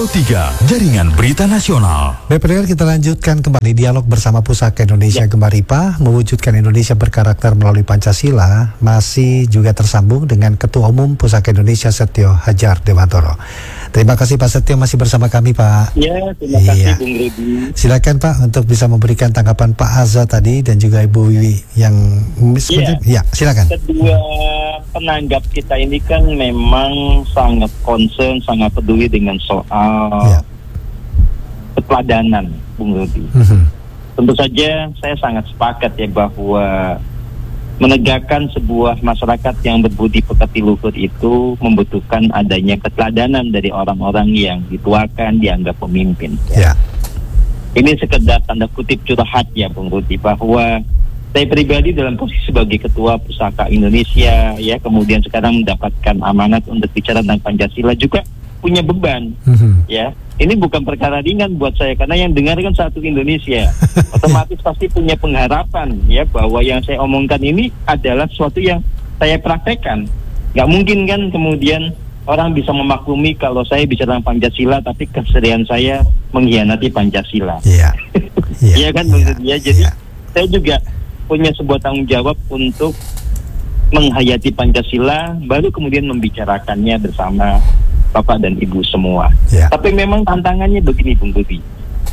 Jaringan Berita Nasional. Baik pendengar, kita lanjutkan kembali dialog bersama Pusaka Indonesia Gemaripa mewujudkan Indonesia berkarakter melalui Pancasila. Masih juga tersambung dengan Ketua Umum Pusaka Indonesia Setio Hadjar Dewantoro. Terima kasih Pak Setio masih bersama kami Pak. Ya, terima kasih Bung Rudi. Silakan Pak untuk bisa memberikan tanggapan Pak Azza tadi dan juga Ibu Wiwi yang ya silakan. Kedua penanggap kita ini kan memang sangat concern, sangat peduli dengan soal keteladanan, Bung Rudi. Tentu saja saya sangat sepakat ya bahwa menegakkan sebuah masyarakat yang berbudi pekerti luhur itu membutuhkan adanya keteladanan dari orang-orang yang dituakan, dianggap pemimpin. Ya. Ini sekedar tanda kutip curhat ya Bung Rudi, bahwa saya pribadi dalam posisi sebagai Ketua Pusaka Indonesia ya, kemudian sekarang mendapatkan amanat untuk bicara tentang Pancasila, juga punya beban ya. Ini bukan perkara ringan buat saya, karena yang dengar kan satu Indonesia. Otomatis pasti punya pengharapan ya bahwa yang saya omongkan ini adalah sesuatu yang saya praktekkan. Gak mungkin kan kemudian orang bisa memaklumi kalau saya bicara tentang Pancasila tapi keserian saya mengkhianati Pancasila. Iya. Iya kan Bung Rudi ya. Jadi saya juga punya sebuah tanggung jawab untuk menghayati Pancasila, baru kemudian membicarakannya bersama Bapak dan Ibu semua. Tapi memang tantangannya begini Bung Rudi,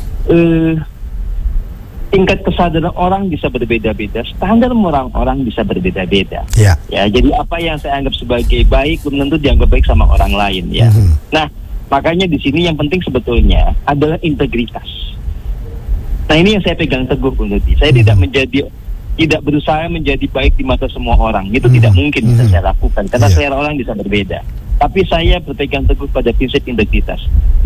tingkat kesadaran orang bisa berbeda-beda, standar moral orang bisa berbeda-beda. Ya, jadi apa yang saya anggap sebagai baik belum tentu dianggap baik sama orang lain ya. Nah, makanya di sini yang penting sebetulnya adalah integritas. Nah, ini yang saya pegang teguh Bung Rudi. Saya tidak berusaha menjadi baik di mata semua orang. Itu tidak mungkin bisa saya lakukan karena selera orang bisa berbeda. Tapi saya berpegang teguh pada prinsip integritas.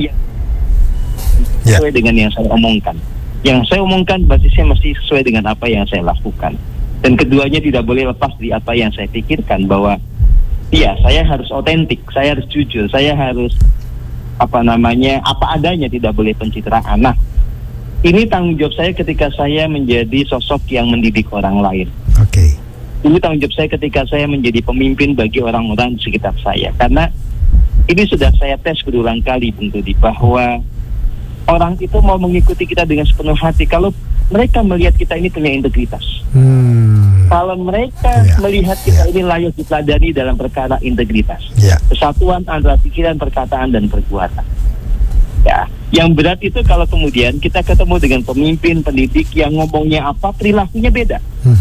Sesuai dengan yang saya omongkan. Yang saya omongkan basisnya mesti sesuai dengan apa yang saya lakukan. Dan keduanya tidak boleh lepas dari apa yang saya pikirkan, bahwa saya harus otentik, saya harus jujur, saya harus apa adanya, tidak boleh pencitraan. Nah, ini tanggung jawab saya ketika saya menjadi sosok yang mendidik orang lain. Ini tanggung jawab saya ketika saya menjadi pemimpin bagi orang-orang di sekitar saya. Karena ini sudah saya tes berulang kali Bung Rudi, bahwa orang itu mau mengikuti kita dengan sepenuh hati kalau mereka melihat kita ini punya integritas. Kalau mereka melihat kita ini layak diteladani dalam perkara integritas, kesatuan antara pikiran, perkataan, dan perbuatan. Ya, yang berat itu kalau kemudian kita ketemu dengan pemimpin, pendidik yang ngomongnya apa, perilakunya beda.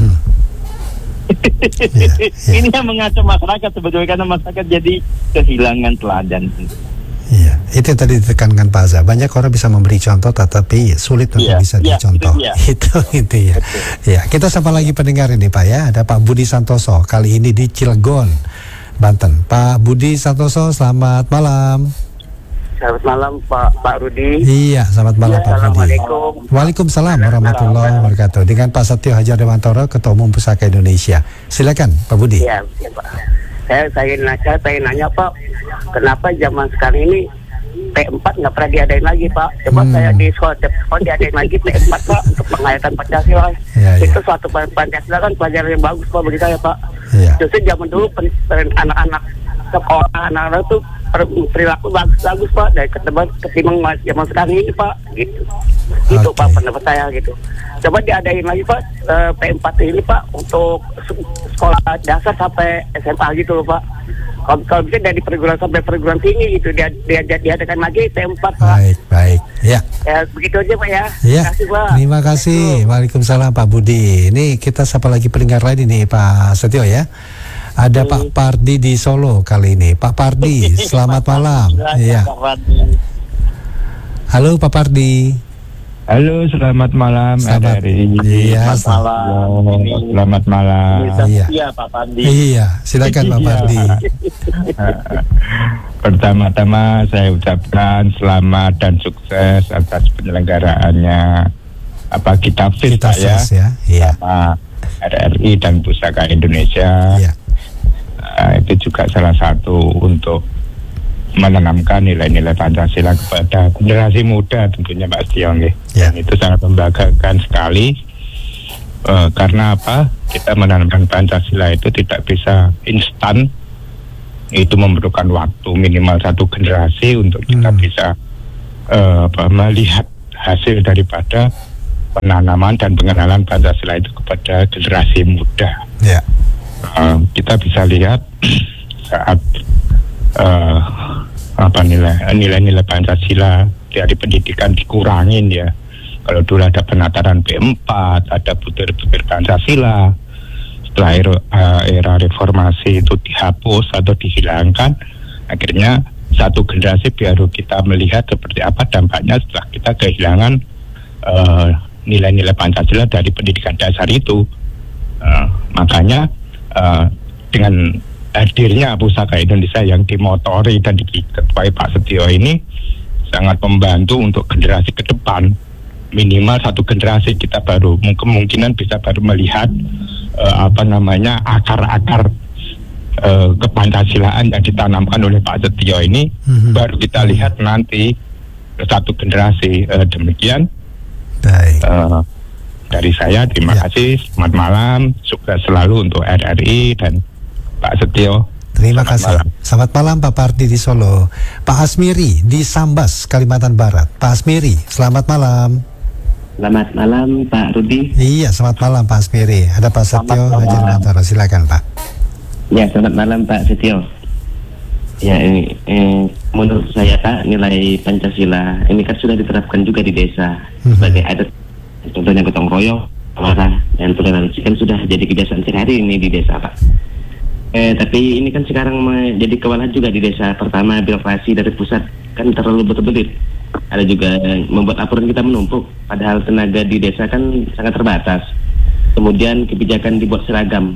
Ini yang mengacau masyarakat sebetulnya, karena masyarakat jadi kehilangan teladan. Iya, itu yang tadi ditekankan Pak Azza. Banyak orang bisa memberi contoh, tetapi sulit untuk bisa dicontoh. Itu ya. Ya, kita sapa lagi pendengar ini Pak ya. Ada Pak Budi Santoso kali ini di Cilegon, Banten. Pak Budi Santoso, selamat malam. Selamat malam Pak Rudi. Iya, selamat malam Pak Budi. Assalamualaikum. Waalaikumsalam warahmatullahi wabarakatuh. Dengan Pak Setio Hadjar Dewantoro, Ketua Umum Pusaka Indonesia. Silakan Pak Budi. Iya Pak. Saya nanya Pak, kenapa zaman sekarang ini T4 nggak pernah diadain lagi Pak? Coba saya di sekolah diadain lagi T4 Pak untuk penghayatan Pancasila. Itu suatu Pancasila kan pelajaran yang bagus Pak bagi saya Pak. Justru zaman dulu anak-anak sekolah, anak-anak tuh perilaku bagus Pak, dari ketimbang zaman sekarang ini Pak, gitu. Itu Pak pendapat saya gitu. Coba diadain lagi Pak P4 ini Pak untuk sekolah dasar sampai SMA gitu loh Pak. Kalau bisa dari perguruan sampai perguruan tinggi gitu, diadakan lagi P4 Pak. Baik. Ya, begitu aja Pak ya. Ya. Terima kasih Pak. Terima kasih. Waalaikumsalam Pak Budi. Ini kita sapa lagi pendengar lain ini Pak Setio ya. Ada Pak Pardi di Solo kali ini. Pak Pardi, selamat malam. Iya. Halo Pak Pardi. Halo, selamat malam. Selamat malam. Iya, Pak Pardi. Iya, silakan Pak Pardi. Pertama-tama saya ucapkan selamat dan sukses atas penyelenggaraannya kita FIS ya. Sama RRI dan Pusaka Indonesia. Itu juga salah satu untuk menanamkan nilai-nilai Pancasila kepada generasi muda tentunya Pak Setio. Dan itu sangat membanggakan sekali karena kita menanamkan Pancasila itu tidak bisa instan, itu memerlukan waktu minimal satu generasi untuk kita bisa melihat hasil daripada penanaman dan pengenalan Pancasila itu kepada generasi muda. Yeah. Kita bisa lihat saat nilai-nilai Pancasila dari pendidikan dikurangin ya. Kalau dulu ada penataran B4, ada butir-butir Pancasila. Setelah era reformasi itu dihapus atau dihilangkan, akhirnya satu generasi baru kita melihat seperti apa dampaknya setelah kita kehilangan nilai-nilai Pancasila dari pendidikan dasar itu. Makanya dengan hadirnya Pusaka Indonesia yang dimotori dan diketuai Pak Setio ini sangat membantu untuk generasi ke depan. Minimal satu generasi kita baru kemungkinan bisa baru melihat akar-akar kepancasilaan yang ditanamkan oleh Pak Setio ini. Baru kita lihat nanti satu generasi. Demikian. Baik. Dari saya terima kasih, selamat malam, sukses selalu untuk RRI dan Pak Setio. Terima kasih. Selamat malam Pak Pardi di Solo. Pak Asmiri di Sambas, Kalimantan Barat. Pak Asmiri, selamat malam. Selamat malam Pak Rudi. Iya, selamat malam Pak Asmiri. Ada Pak Setio Hajirmantoro, silakan Pak. Ya, selamat malam Pak Setio. Ya, ini menurut saya Pak, nilai Pancasila ini kan sudah diterapkan juga di desa sebagai adat. Contohnya gotong royong, amarah, dan toleransi kan sudah jadi kebiasaan sehari-hari ini di desa Pak. Tapi ini kan sekarang menjadi kewalahan juga di desa. Pertama, birokrasi dari pusat kan terlalu berbelit. Ada juga membuat laporan kita menumpuk, padahal tenaga di desa kan sangat terbatas. Kemudian kebijakan dibuat seragam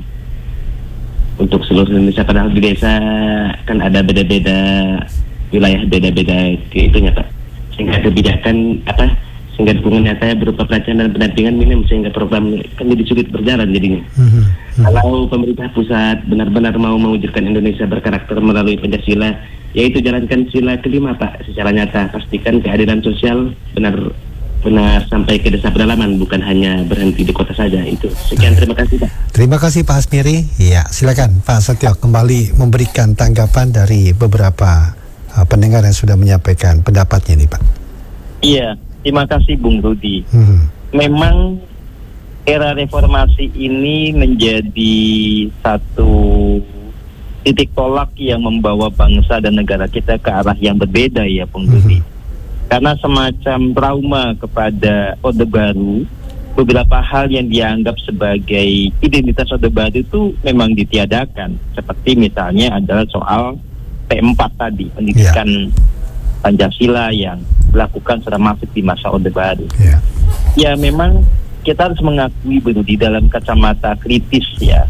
untuk seluruh Indonesia, padahal di desa kan ada beda-beda wilayah, beda-beda itunya Pak. Sehingga kebijakan sehingga dukungan nyatanya berupa pelatihan dan pendampingan minim, sehingga program kan jadi sulit berjalan jadinya. Kalau pemerintah pusat benar-benar mau mewujudkan Indonesia berkarakter melalui Pancasila, yaitu jalankan sila kelima Pak secara nyata, pastikan keadilan sosial benar-benar sampai ke desa pedalaman, bukan hanya berhenti di kota saja. Itu sekian, terima kasih Pak. Terima kasih Pak Asmiri. Ya, silakan Pak Setio kembali memberikan tanggapan dari beberapa pendengar yang sudah menyampaikan pendapatnya nih Pak. Iya. Terima kasih Bung Rudi. Memang era reformasi ini menjadi satu titik tolak yang membawa bangsa dan negara kita ke arah yang berbeda ya Bung Rudi. Karena semacam trauma kepada Orde Baru, beberapa hal yang dianggap sebagai identitas Orde Baru itu memang ditiadakan. Seperti misalnya adalah soal P4 tadi, pendidikan Pancasila yang dilakukan secara masif di masa Orde Baru. Ya memang kita harus mengakui di dalam kacamata kritis ya,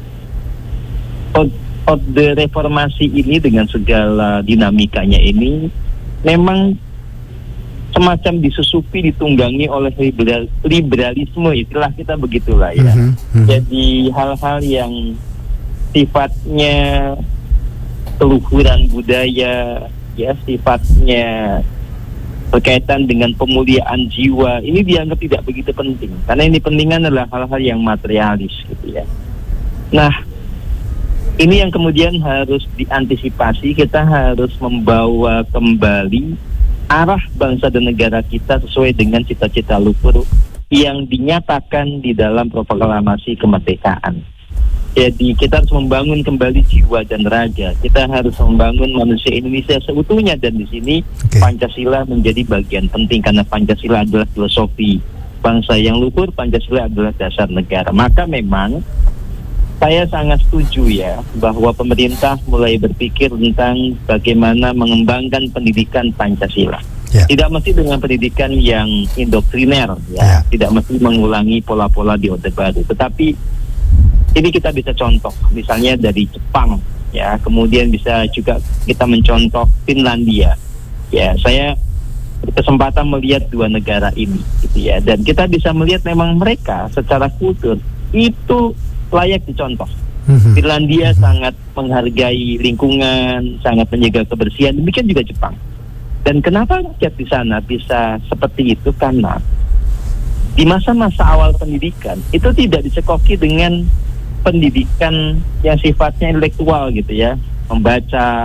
Orde Reformasi ini dengan segala dinamikanya ini memang semacam disusupi, ditunggangi oleh liberalisme, istilah kita begitulah ya. Jadi hal-hal yang sifatnya keluhuran budaya, ya sifatnya berkaitan dengan pemuliaan jiwa, ini dianggap tidak begitu penting, karena ini pentingan adalah hal-hal yang materialis gitu ya. Nah, ini yang kemudian harus diantisipasi. Kita harus membawa kembali arah bangsa dan negara kita sesuai dengan cita-cita luhur yang dinyatakan di dalam proklamasi kemerdekaan. Jadi kita harus membangun kembali jiwa dan raga. Kita harus membangun manusia Indonesia seutuhnya, dan di sini Pancasila menjadi bagian penting, karena Pancasila adalah filosofi bangsa yang luhur, Pancasila adalah dasar negara. Maka memang saya sangat setuju ya bahwa pemerintah mulai berpikir tentang bagaimana mengembangkan pendidikan Pancasila. Tidak mesti dengan pendidikan yang indoktriner ya, tidak mesti mengulangi pola-pola di Orde Baru, tetapi ini kita bisa contoh misalnya dari Jepang ya, kemudian bisa juga kita mencontoh Finlandia ya. Saya berkesempatan melihat dua negara ini gitu ya, dan kita bisa melihat memang mereka secara kultur itu layak dicontoh. Finlandia sangat menghargai lingkungan, sangat menjaga kebersihan, demikian juga Jepang. Dan kenapa rakyat di sana bisa seperti itu? Karena di masa-masa awal pendidikan itu tidak dicekoki dengan pendidikan yang sifatnya intelektual gitu ya, membaca,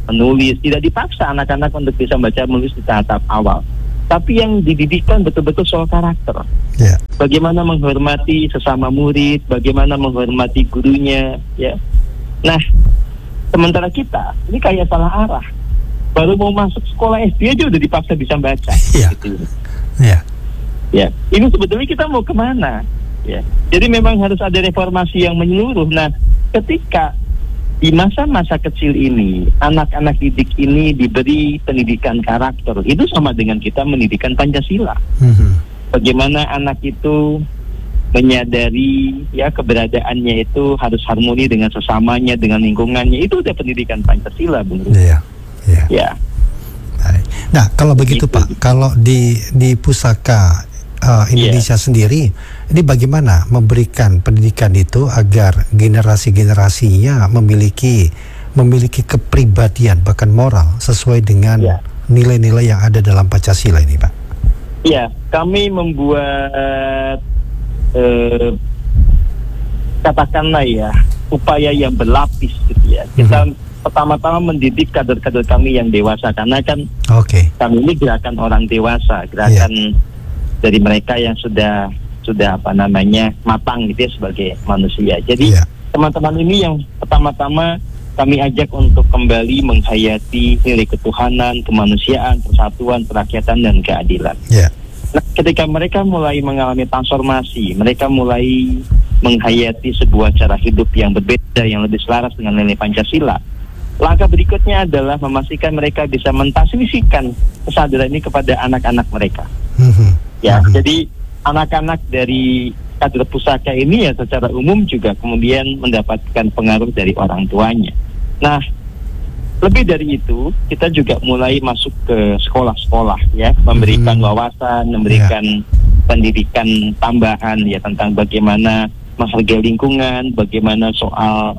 menulis. Tidak dipaksa anak-anak untuk bisa baca menulis di tahap awal, tapi yang dididikkan betul-betul soal karakter. Bagaimana menghormati sesama murid, bagaimana menghormati gurunya, ya. Nah, sementara kita ini kayak salah arah. Baru mau masuk sekolah SD aja udah dipaksa bisa baca. Gitu. Ya, ini sebetulnya kita mau kemana? Ya, jadi memang harus ada reformasi yang menyeluruh. Nah, ketika di masa-masa kecil ini anak-anak didik ini diberi pendidikan karakter, itu sama dengan kita mendidikan Pancasila. Bagaimana anak itu menyadari ya keberadaannya itu harus harmoni dengan sesamanya, dengan lingkungannya, itu udah pendidikan Pancasila, Bung. Ya. Nah, kalau begitu Pak, kalau di pusaka Indonesia sendiri, ini bagaimana memberikan pendidikan itu agar generasi-generasinya memiliki kepribadian bahkan moral sesuai dengan nilai-nilai yang ada dalam Pancasila ini, Pak? Ya, kami membuat katakanlah ya upaya yang berlapis gitu ya. Kita pertama-tama mendidik kader-kader kami yang dewasa, karena kan kami ini gerakan orang dewasa, gerakan dari mereka yang sudah matang gitu ya sebagai manusia. Jadi teman-teman ini yang pertama-tama kami ajak untuk kembali menghayati nilai ketuhanan, kemanusiaan, persatuan, kerakyatan, dan keadilan. Nah, ketika mereka mulai mengalami transformasi, mereka mulai menghayati sebuah cara hidup yang berbeda, yang lebih selaras dengan nilai Pancasila. Langkah berikutnya adalah memastikan mereka bisa mentransmisikan kesadaran ini kepada anak-anak mereka. Jadi anak-anak dari kader pusaka ini ya secara umum juga kemudian mendapatkan pengaruh dari orang tuanya. Nah, lebih dari itu, kita juga mulai masuk ke sekolah-sekolah ya, memberikan wawasan, memberikan pendidikan tambahan ya tentang bagaimana menghargai lingkungan, bagaimana soal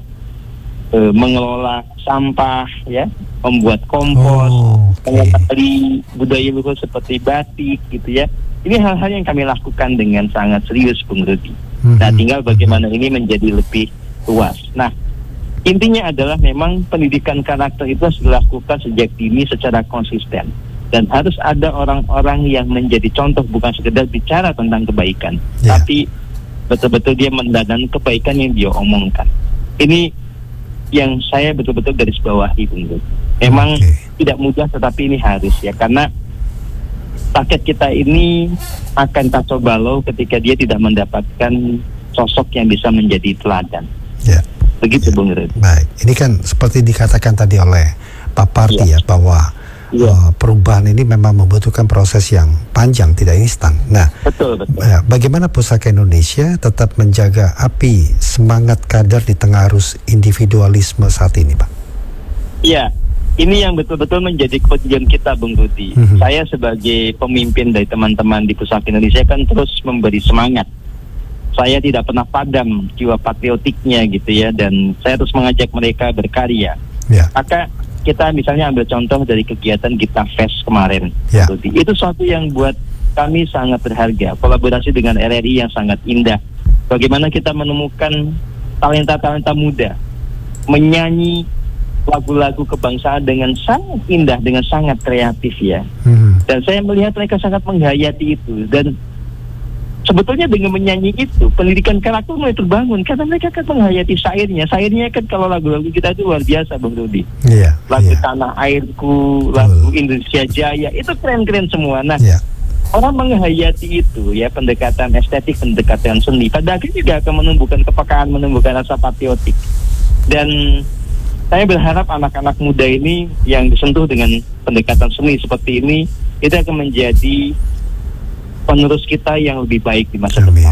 mengelola sampah ya, membuat kompos, mengetahui budaya luhur seperti batik gitu ya. Ini hal-hal yang kami lakukan dengan sangat serius, Bung Rudi. Nah, tinggal bagaimana ini menjadi lebih luas. Nah, intinya adalah memang pendidikan karakter itu harus dilakukan sejak dini secara konsisten, dan harus ada orang-orang yang menjadi contoh, bukan sekedar bicara tentang kebaikan, tapi betul-betul dia mendandan kebaikan yang dia omongkan. Ini yang saya betul-betul garis bawahi, Bung Rudi. Memang tidak mudah, tetapi ini harus ya, karena rakyat kita ini akan kacau balau ketika dia tidak mendapatkan sosok yang bisa menjadi teladan. Begitu, Bung Rudi. Baik, ini kan seperti dikatakan tadi oleh Pak Parti ya, bahwa perubahan ini memang membutuhkan proses yang panjang, tidak instan. Nah, betul. Bagaimana Pusaka Indonesia tetap menjaga api semangat kader di tengah arus individualisme saat ini, Pak? Iya, ini yang betul-betul menjadi kepentingan kita, Bung Rudi. Saya sebagai pemimpin dari teman-teman di Pusaka Indonesia kan terus memberi semangat. Saya tidak pernah padam jiwa patriotiknya gitu ya, dan saya terus mengajak mereka berkarya. Maka kita misalnya ambil contoh dari kegiatan Gita Fest kemarin, itu suatu yang buat kami sangat berharga. Kolaborasi dengan RRI yang sangat indah. Bagaimana kita menemukan talenta-talenta muda menyanyi lagu-lagu kebangsaan dengan sangat indah, dengan sangat kreatif ya. Dan saya melihat mereka sangat menghayati itu, dan sebetulnya dengan menyanyi itu pendidikan karakter mulai terbangun, karena mereka kan menghayati syairnya. Syairnya kan kalau lagu-lagu kita itu luar biasa, Bung Rudi. Lagu Tanah Airku, lagu Indonesia Jaya, itu keren-keren semua. Nah, orang menghayati itu ya, pendekatan estetik, pendekatan seni, pada akhirnya juga akan menumbuhkan kepekaan, menumbuhkan rasa patriotik. Dan saya berharap anak-anak muda ini yang disentuh dengan pendekatan seni seperti ini, itu akan menjadi penerus kita yang lebih baik di masa depan.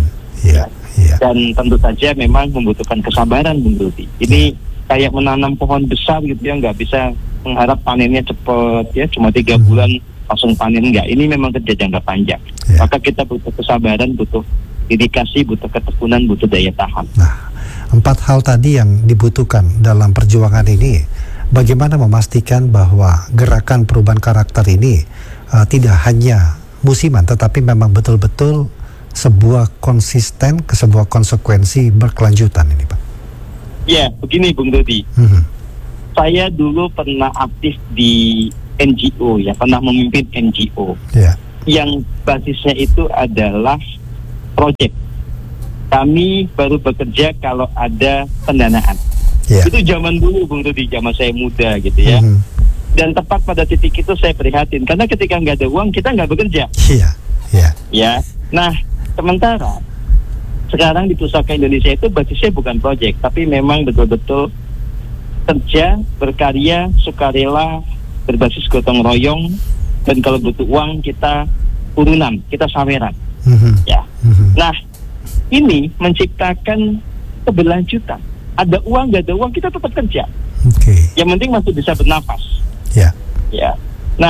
Dan tentu saja memang membutuhkan kesabaran, Bung Rudi. Ini kayak menanam pohon besar gitu ya, nggak bisa mengharap panennya cepat ya, cuma 3 bulan langsung panen, enggak. Ini memang kerja jangka panjang. Maka kita butuh kesabaran, butuh dedikasi, butuh ketekunan, butuh daya tahan. Nah, 4 hal tadi yang dibutuhkan dalam perjuangan ini, bagaimana memastikan bahwa gerakan perubahan karakter ini tidak hanya musiman, tetapi memang betul-betul sebuah konsisten, sebuah konsekuensi berkelanjutan ini, Pak? Ya, begini, Bung Rudi. saya dulu pernah aktif di NGO ya, pernah memimpin NGO yang basisnya itu adalah proyek. Kami baru bekerja kalau ada pendanaan. Itu zaman dulu Bung Rudi, zaman saya muda gitu ya. Dan tepat pada titik itu saya prihatin karena ketika nggak ada uang kita nggak bekerja. Ya. Nah, sementara sekarang di Pusaka Indonesia itu basisnya bukan proyek, tapi memang betul-betul kerja, berkarya, sukarela, berbasis gotong royong, dan kalau butuh uang kita urunan, kita saweran. Ya. Nah, ini menciptakan keberlanjutan. Ada uang, nggak ada uang, kita tetap kerja. Yang penting masih bisa bernafas. Ya. Nah,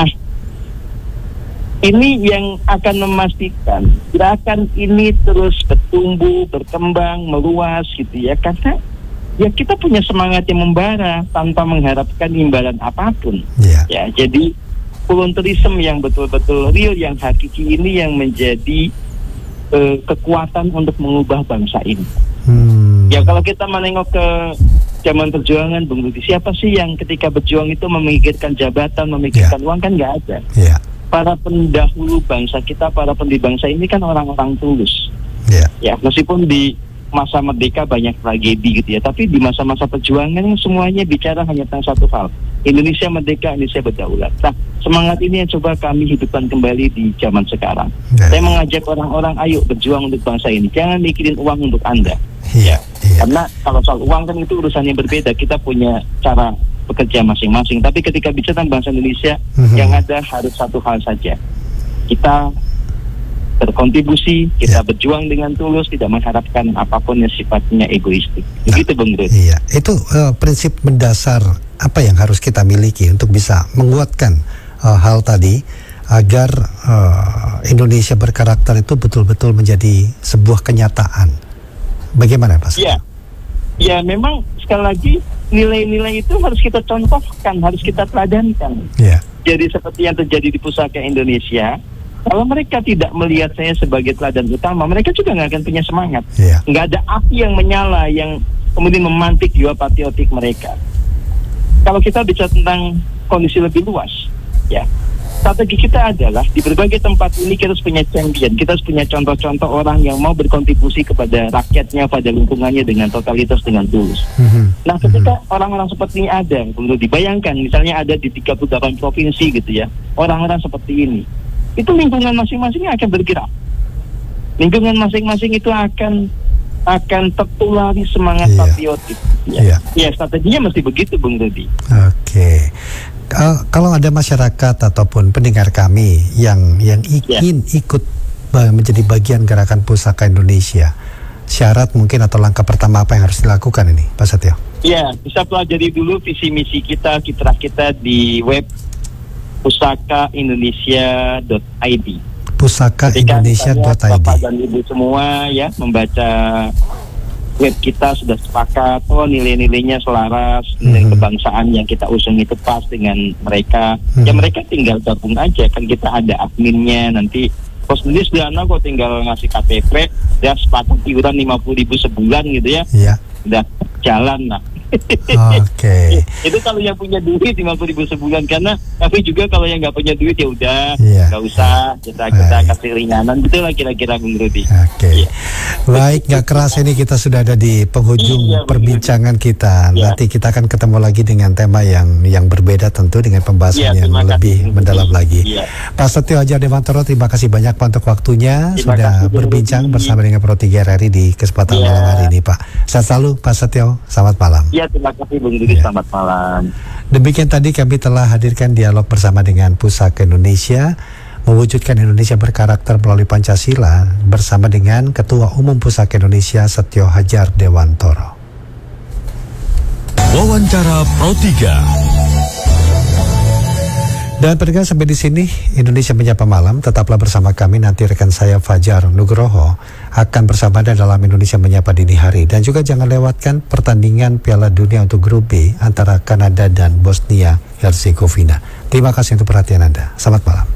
ini yang akan memastikan gerakan ini terus bertumbuh, berkembang, meluas gitu ya. Karena ya kita punya semangat yang membara tanpa mengharapkan imbalan apapun. Ya, jadi volunteerism yang betul-betul real, yang hakiki ini yang menjadi kekuatan untuk mengubah bangsa ini. Ya kalau kita menengok ke zaman perjuangan, Bung Rudi, siapa sih yang ketika berjuang itu memikirkan jabatan, memikirkan uang? Kan nggak ada. Para pendahulu bangsa kita, para pendiri bangsa ini kan orang-orang tulus. Ya, meskipun di masa merdeka banyak tragedi gitu ya, tapi di masa-masa perjuangan semuanya bicara hanya tentang satu hal: Indonesia merdeka, Indonesia berdaulat. Nah, semangat ini yang coba kami hidupkan kembali di zaman sekarang. Saya mengajak orang-orang, ayo berjuang untuk bangsa ini, jangan mikirin uang untuk Anda. Karena kalau soal uang kan itu urusan yang berbeda, kita punya cara bekerja masing-masing. Tapi ketika bicara tentang bangsa Indonesia, yang ada harus satu hal saja: kita berkontribusi, kita berjuang dengan tulus, tidak mengharapkan apapun yang sifatnya egoistik. Begitu Bung Rudi. Itu prinsip mendasar apa yang harus kita miliki untuk bisa menguatkan hal tadi agar Indonesia berkarakter itu betul-betul menjadi sebuah kenyataan. Bagaimana Pak? Ya memang sekali lagi nilai-nilai itu harus kita contohkan, harus kita teladankan. Jadi seperti yang terjadi di Pusaka Indonesia, kalau mereka tidak melihat saya sebagai teladan utama, mereka juga nggak akan punya semangat. Nggak ada api yang menyala yang kemudian memantik jiwa patriotik mereka. Kalau kita bicara tentang kondisi lebih luas, ya strategi kita adalah di berbagai tempat ini kita harus punya champion, kita harus punya contoh-contoh orang yang mau berkontribusi kepada rakyatnya, pada lingkungannya dengan totalitas, dengan tulus. Nah, ketika orang-orang seperti ini ada, perlu dibayangkan, misalnya ada di 38 provinsi gitu ya, orang-orang seperti ini, itu lingkungan masing-masingnya akan bergerak. Lingkungan masing-masing itu akan tertulari semangat patriotik. Ya, strateginya mesti begitu, Bung Rudi. Kalau ada masyarakat ataupun pendengar kami yang ingin ikut menjadi bagian gerakan Pusaka Indonesia, syarat mungkin atau langkah pertama apa yang harus dilakukan ini, Pak Setio? Ya, bisa pelajari dulu visi misi kita, kiprah kita di web pusakaindonesia.id. Pusakaindonesia.id. Bapak dan Ibu semua ya membaca web kita sudah sepakat, nilai-nilainya selaras, nilai kebangsaan yang kita usung itu pas dengan mereka. Ya mereka tinggal gabung aja, kan kita ada adminnya, nanti pos sendiri sederhana kok, tinggal ngasih KTP, ya sepakat iuran 50.000 sebulan gitu ya. Udah jalan lah. Itu kalau yang punya duit 50.000 sebulan, karena tapi juga kalau yang nggak punya duit ya udah nggak usah, kita kasih ringanan, betul lah kira-kira Bung Rudi. Baik, nggak keras ini kita sudah ada di penghujung perbincangan kita. Nanti kita akan ketemu lagi dengan tema yang berbeda tentu, dengan pembahasan yang lebih mendalam lagi. Pak Setio Hadjar Dewantoro, terima kasih banyak Pak untuk waktunya, sudah berbincang bersama dengan Pro 3 RRI di kesempatan malam hari ini Pak. Sehat selalu Pak Setio, selamat malam. Ya, terima kasih Bung Rudi, selamat malam. Demikian tadi kami telah hadirkan dialog bersama dengan Pusaka Indonesia, mewujudkan Indonesia berkarakter melalui Pancasila, bersama dengan Ketua Umum Pusaka Indonesia Setio Hadjar Dewantoro. Wawancara Pro 3. Dan pendengar, sampai di sini Indonesia Menyapa Malam. Tetaplah bersama kami, nanti rekan saya Fajar Nugroho akan bersama Anda dalam Indonesia Menyapa Dini Hari. Dan juga jangan lewatkan pertandingan Piala Dunia untuk grup B antara Kanada dan Bosnia Herzegovina. Terima kasih untuk perhatian Anda. Selamat malam.